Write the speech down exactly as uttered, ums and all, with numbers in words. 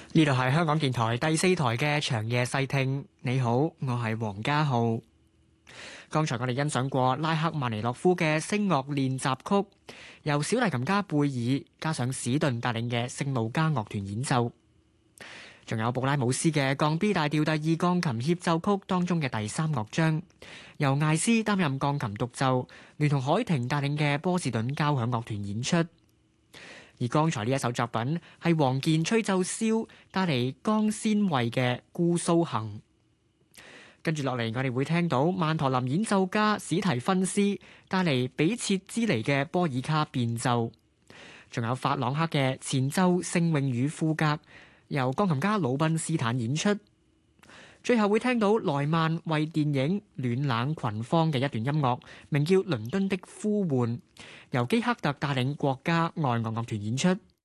呢度係香港電台第四台嘅長夜細聽。你好，我係黃家浩。剛才我哋欣賞過拉赫曼尼諾夫嘅聲樂練習曲，由小提琴家貝爾加上史頓帶領嘅聖路加樂團演奏。仲有布拉姆斯嘅降 B 大調第二鋼琴協奏曲當中嘅第三樂章，由艾斯擔任鋼琴獨奏，聯同海廷帶領嘅波士頓交響樂團演出。而剛才呢一首作品係黃健吹奏簫帶嚟江仙慧嘅《姑蘇行》。跟住落嚟，我哋會聽到曼陀林演奏家史提芬斯帶嚟比切茲尼嘅波爾卡變奏，仲有法朗克嘅前奏聖詠與賦格，由鋼琴家魯賓斯坦演出。最後會聽到萊曼為電影《暖冷群芳》嘅一段音樂，名叫《倫敦的呼喚》，由基克特帶領國家愛樂樂團演出。